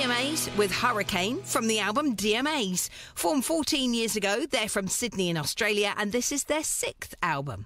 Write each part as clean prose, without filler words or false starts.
DMAs with Hurricane from the album DMAs. Formed 14 years ago, they're from Sydney in Australia, and this is their 6th album.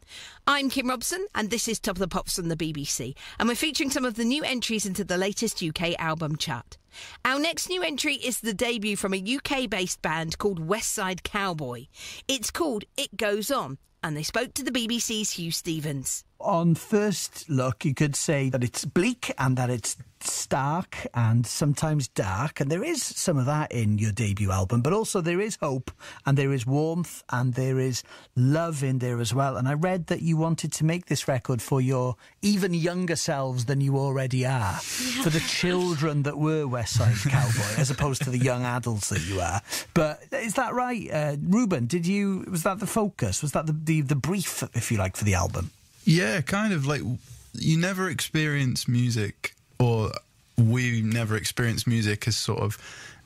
I'm Kim Robson, and this is Top of the Pops from the BBC, and we're featuring some of the new entries into the latest UK album chart. Our next new entry is the debut from a UK-based band called West Side Cowboy. It's called It Goes On, and they spoke to the BBC's Hugh Stevens. On first look, you could say that it's bleak and that it's stark and sometimes dark, and there is some of that in your debut album, but also there is hope and there is warmth and there is love in there as well. And I read that you wanted to make this record for your even younger selves than you already are, for the children that were West Side Cowboy, as opposed to the young adults that you are. But is that right, Ruben? Was that the focus? Was that the brief, if you like, for the album? Yeah, kind of. Like, you never experience music, or we never experience music as sort of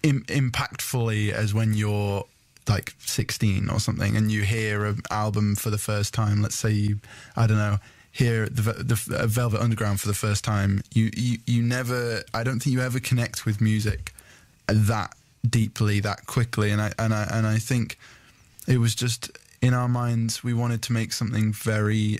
impactfully as when you're like 16 or something and you hear an album for the first time. Let's say you, I don't know, hear the Velvet Underground for the first time. You never, I don't think you ever connect with music that deeply, that quickly. And I think it was just, in our minds, we wanted to make something very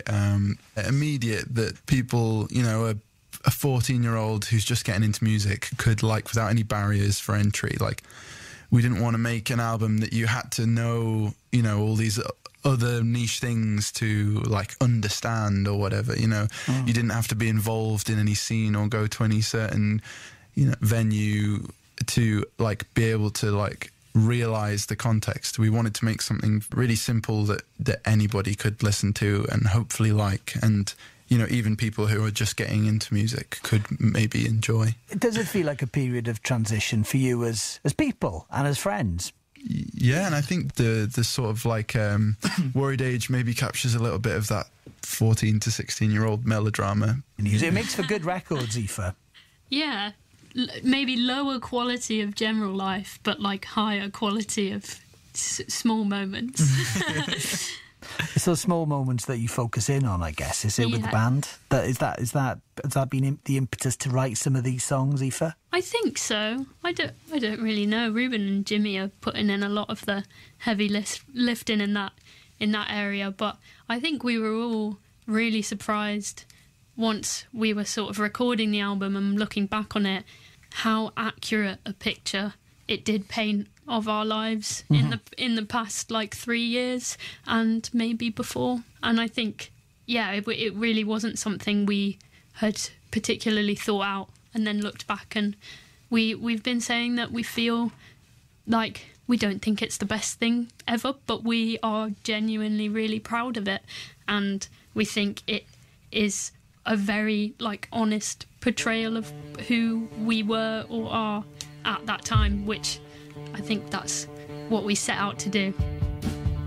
immediate that people, you know, a 14-year-old who's just getting into music could like without any barriers for entry. Like, we didn't want to make an album that you had to know, you know, all these other niche things to like understand or whatever, you know. You didn't have to be involved in any scene or go to any certain, you know, venue to like be able to like realize the context. We wanted to make something really simple that anybody could listen to and hopefully like, and you know, even people who are just getting into music could maybe enjoy. Does it feel like a period of transition for you as people and as friends? Yeah, and I think the sort of like Worried Age maybe captures a little bit of that 14 to 16-year-old melodrama. It makes for good records, Aoife. Yeah. Maybe lower quality of general life, but like higher quality of small moments. It's those small moments that you focus in on, I guess. Is it with the band? Has that been the impetus to write some of these songs, Aoife? I think so. I don't really know. Ruben and Jimmy are putting in a lot of the heavy lifting in that area, but I think we were all really surprised once we were sort of recording the album and looking back on it, how accurate a picture it did paint of our lives in the past like 3 years and maybe before. And I think, it really wasn't something we had particularly thought out and then looked back, and we've been saying that we feel like we don't think it's the best thing ever, but we are genuinely really proud of it, and we think it is a very like honest portrayal of who we were or are at that time, which I think that's what we set out to do.